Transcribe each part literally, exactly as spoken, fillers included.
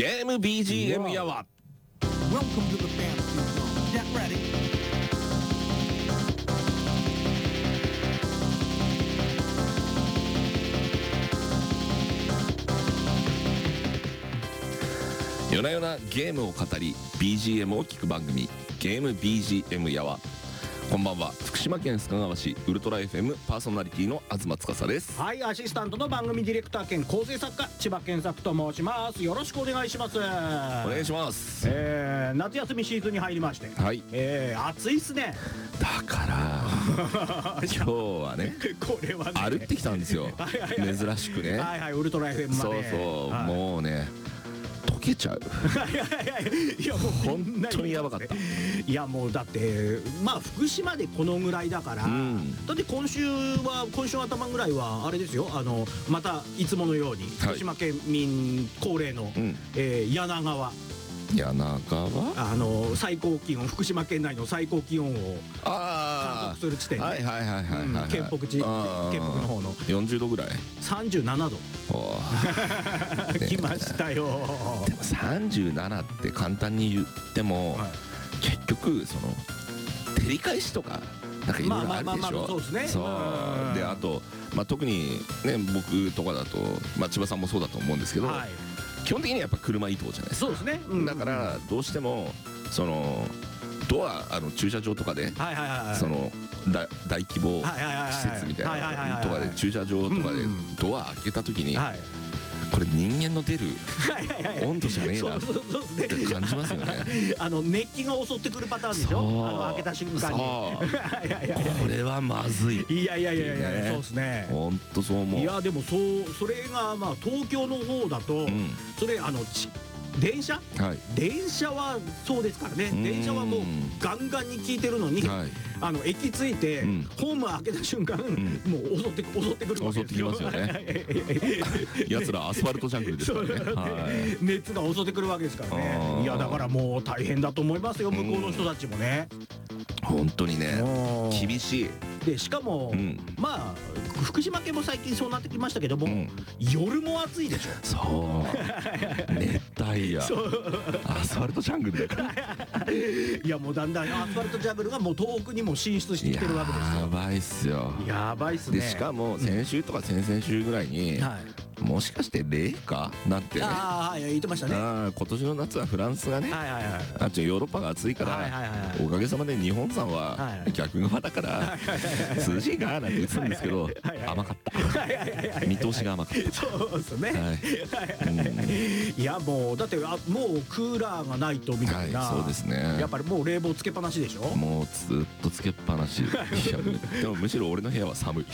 ゲーム ビージーエム やわ。 Welcome to the fantasy zone. Get ready. 夜な夜なゲームを語り ビージーエム を聞く番組、ゲーム ビージーエム やわ。こんばんは、福島県須賀川市ウルトラ エフエム パーソナリティの東司です。 はい、アシスタントの番組ディレクター兼構成作家千葉健作と申します。よろしくお願いします。おお願いします。 えー、夏休みシーズンに入りまして、 はい、 えー、暑いっすね。 だから今日はねこれはね歩ってきたんですよ。はいはいはい、珍しくね。 はいはい、ウルトラ エフエム まで。 そうそう、 はい、 もうね溶けちゃう。 いやいやいやいや、もう本当にやばかった。 いやもうだってまあ福島でこのぐらいだから、うん、だって今週は今週頭ぐらいはあれですよ、あのまたいつものように福島県民恒例の、はい、えー、柳川柳川あの最高気温、福島県内の最高気温を観測する地点で、県北地、県北の方のよんじゅうどぐらい、 さんじゅうななど来ましたよ。 でもさんじゅうななって簡単に言っても、はい、結局その照り返しとかなんかいろいろあるでしょ。 そうですね。 そうで、あと、まあ、特にね僕とかだと、まあ、千葉さんもそうだと思うんですけど、はい、基本的にはやっぱ車移動じゃないですか。 そうですね、うん、 だからどうしてもそのドア、あの駐車場とかでその大規模施設みたいなとかで駐車場とかでドア開けた時に、これ人間の出る温度じゃねえなって感じますよね。 あの熱気が襲ってくるパターンでしょ、あの開けた瞬間に。 これはまずい。 いやいやいやいや、そうですね。 本当そう思う。 いやでもそうそれがまあ東京の方だと、それあのち電車、はい、電車はそうですからね。電車はもうガンガンに効いてるのに、はい、あの駅着いて、うん、ホーム開けた瞬間、うん、もう襲って襲ってくるわけですよ。 襲ってきますよね。やつらアスファルトジャングルですからね。はい、 熱が襲ってくるわけですからね。いやだからもう大変だと思いますよ、向こうの人たちもね。 本当にね厳しい。 でしかも、うん、まあ福島県も最近そうなってきましたけども、うん、夜も暑いでしょ。 そう熱帯夜アスファルトジャングルだから。 いやもうだんだんアスファルトジャングルがもう東北にも進出してきてるわけですよ。 やばいっすよ。 やばいっすね。 でしかも先週とか先々週ぐらいに、うん、はい、もしかして冷夏なんてね、 ああ言ってましたね。 あ今年の夏はフランスがね、はいはいはい、あっちヨーロッパが暑いから、はいはいはい、おかげさまで日本さんは逆側だから涼しいかなんて言ってたんですけど、甘かった。見通しが甘かった。 そうですね。いやもうだってあもうクーラーがないとみたいな、 はい、そうですね。やっぱりもう冷房つけっぱなしでしょ。 もうずっとつけっぱなし。いやでもむしろ俺の部屋は寒い。も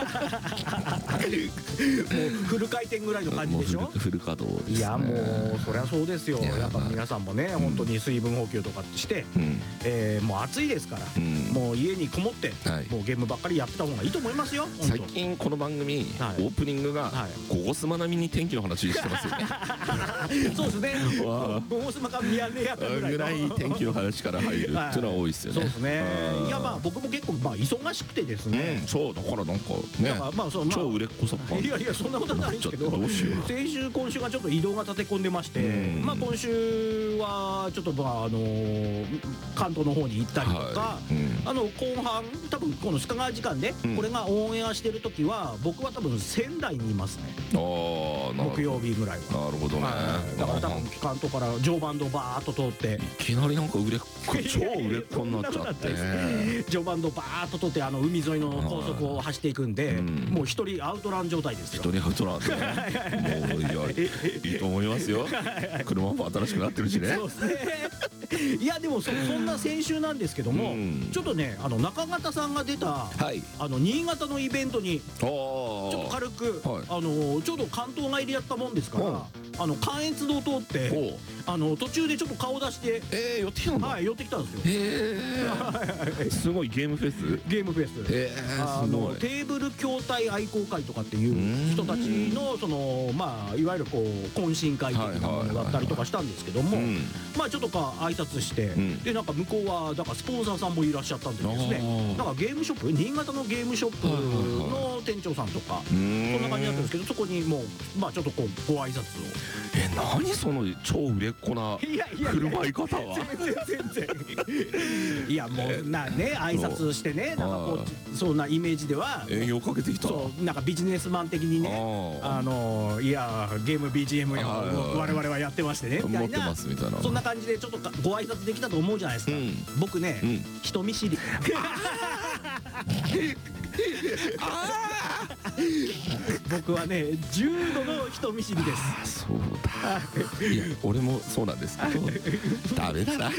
うフル回転ぐらいの感じでしょ。 フル稼働ですね。 いやもうそりゃそうですよ。やっぱ皆さんもね、本当に水分補給とかして、うん、えー、もう暑いですから、うん、もう家にこもって、はい、もうゲームばっかりやってた方がいいと思いますよ。 最近この番組、はい、オープニングが「ゴゴスマ」並みに天気の話してますよね。 そうですね。ゴゴスマかミヤネ屋かぐらいぐらい天気の話から入るっていうのは多いですよね。 そうですね。いやまあ僕も結構まあ忙しくてですね、 うん、そうだからなんかね、まあそう、まあ、超売れっ子さっぱ。 いやいやそんなことないんですけど、先週今週がちょっと移動が立て込んでまして、まあ今週はちょっとまああの関東の方に行ったりとか、はい、うん、あの後半多分この須賀川時間で、うん、これがオンエアしてる時は僕は多分仙台にいますね。あ木曜日ぐらいは。 なるほどね。 だから多分関東から常磐道バーッと通っていきなりなんか売れっ子超売れっ子になっちゃって、 常磐道バーッと通ってあの海沿いの高速を走っていくんで、うん、もう一人アウトラン状態ですよ。 一人アウトランね。もういやいいと思いますよ。車も新しくなってるしね。そうですね。 いやでも そ, そんな先週なんですけども、うん、ちょっとねあの中方さんが出た、はい、あの新潟のイベントにちょっと軽く、はい、あのちょうど関東帰りやったもんですから、あの関越道通ってあの途中でちょっと顔出してえー、寄ってきたんだ。 はい寄ってきたんですよ。 へえすごいゲームフェスゲームフェスへーすごい。 テーブル筐体愛好会とかっていう人たちのそのまあいわゆるこう懇親会的なものだったりとかしたんですけども、まあちょっとか挨拶して、うん、でなんか向こうはだからスポンサーさんもいらっしゃったんでですね、なんかゲームショップ新潟のゲームショップの店長さんとかそんな感じだったんですけど、そこにもうまあちょっとこうご挨拶を。 え何その超売れっ子な振る舞い方は。 全然全然いやもうなね挨拶してね、なんかこうそんなイメージでは営業かけてきた、 そうなんかビジネスマン的にね、あのいやゲーム ビージーエム や我々はやってましてねみたいな、そんな感じでちょっとご挨拶できたと思うじゃないですか。僕ね人見知り僕はね重度の人見知りです。 そうだ、いや俺もそうなんですけどダメだな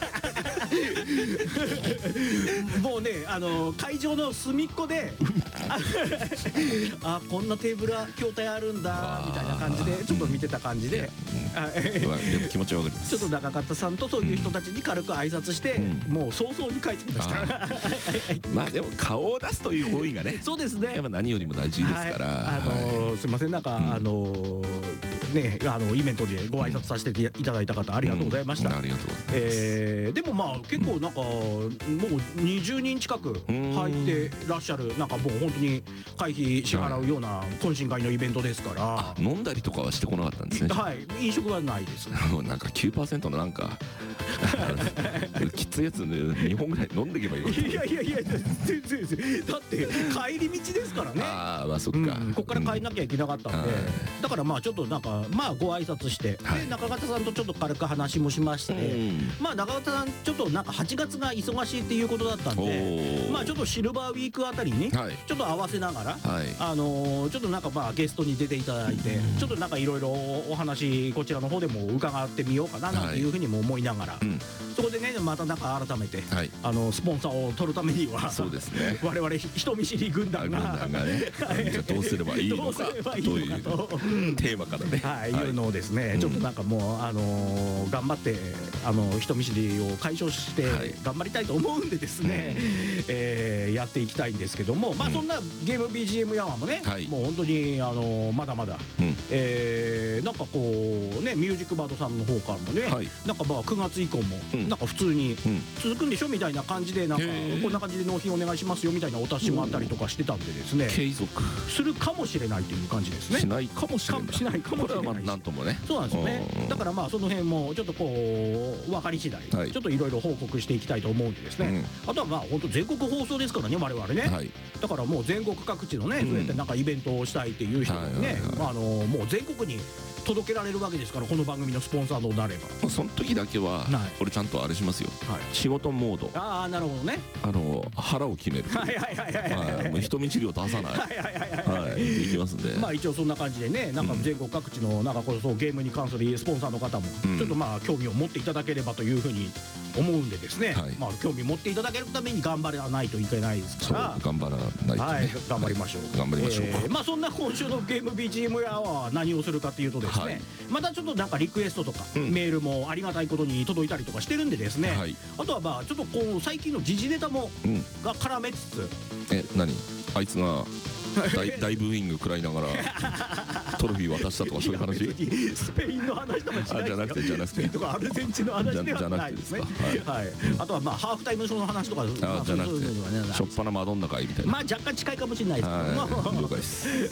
もうねあの会場の隅っこであこんなテーブルは筐体あるんだみたいな感じでちょっと見てた感じで、 でも気持ちはわかります。 ちょっと中方さんとそういう人たちに軽く挨拶して、うん、もう早々に帰ってきました。 まあでも顔を出すという行為がねそうですね、 やっぱ何よりも大事ですから、はい、 あのー、すいませんなんか、うん、あのー、ねあのイベントでご挨拶させていただいた方ありがとうございました。 うん、ありがとうございます。 えー、でもまあ結構なんか、うん、もうにじゅうにん近く入ってらっしゃる、なんかもう本当に会費支払うような懇親会のイベントですから、 はい、飲んだりとかはしてこなかったんですね。 はい、飲食はないです。 なんか きゅうパーセント のなんかきついやつにほんぐらい飲んでいけばいい。 いやいやいや全然全然だって帰り道ですからね。 ああまあそっか、うん、 ここから帰んなきゃいけなかったんで、うん、だからまあちょっとなんかまあご挨拶して、はい、で中方さんとちょっと軽く話もしまして、うん、まあ中方さんちょっとなんかはちがつが忙しいっていうことだったんで、まあちょっとシルバーウィークあたりにちょっと合わせながら、はい、あのー、ちょっとなんかまあゲストに出ていただいて、うん、ちょっとなんかいろいろお話こちらの方でも伺ってみようかななんていうふうにも思いながら、はい、うん、そこでねまたなんか改めて、はい、あのスポンサーを取るためにはそうですね我々人見知り軍団が軍団がねじゃどうすればいいのかというテーマからね、はい、いうのをですね、ちょっとなんかもうあの頑張ってあの人見知りを解消して頑張りたいと思うんでですね、えやっていきたいんですけども、まあそんなゲーム ビージーエム ヤワーもね、もう本当にあのまだまだえなんかこうねミュージックバードさんの方からもね、なんかまあくがつ以降もなんか普通に続くんでしょみたいな感じで、なんかこんな感じで納品お願いしますよみたいなお達しもあったりとかしてたんでですね、継続するかもしれないという感じですね。しないかもしれないしないかもしれない、なんともね、そうなんですよね。だからまあその辺もちょっとこう分かり次第ちょっといろいろ報告していきたいと思うんでですね、あとはまあ本当全国放送ですからね我々ね、だからもう全国各地のねそうやってなんかイベントをしたいっていう人にね、あのもう全国に届けられるわけですから、この番組のスポンサーとなればその時だけはこれちゃんとあれしますよ、仕事モード。ああなるほどね、あの腹を決める、はいはいはいはい、もう人見知りを出さない、はいはいはいはい、できますんで、まあ一応そんな感じでね、なんか全国各地のなんかこそゲームに関するスポンサーの方もちょっとまあ興味を持っていただければというふうに思うんでですね、まあ興味持っていただけるために頑張らないといけないですから、頑張らないとね、頑張りましょう頑張りましょう。まあそんな今週のゲーム ビージーエム やは何をするかっていうとですね、またちょっとなんかリクエストとかメールもありがたいことに届いたりとかしてるんでですね、あとはまあちょっとこう最近の時事ネタもが絡めつつ、え何あいつが大, 大ブーイング食らいながらトロフィー渡したとかそういう話？スペインの話とかしないですよ。じゃなくてじゃなくてスペインとかアルゼンチンの話ではないですね。はい。あとはまあハーフタイムショーの話とか、あじゃなくてしょっぱなマドンナかいみたいな。まあ若干近いかもしれないですけど、了解です。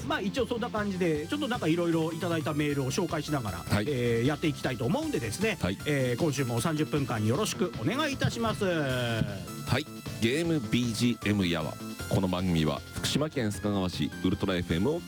まあ一応そんな感じでちょっとなんかいろいろいただいたメールを紹介しながら、はい、えー、やっていきたいと思うんでですね、はい、えー、今週もさんじゅっぷんかんよろしくお願いいたします。はい。ゲーム ビージーエム やわ。この番組は福島県須賀川市ウルトラ エフエム をキ